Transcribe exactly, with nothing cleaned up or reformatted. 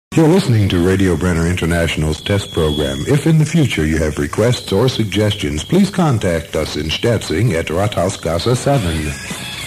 You're listening to Radio Brenner International's test program. If in the future you have requests or suggestions, please contact us in Stetzing at Rathausgasse seven.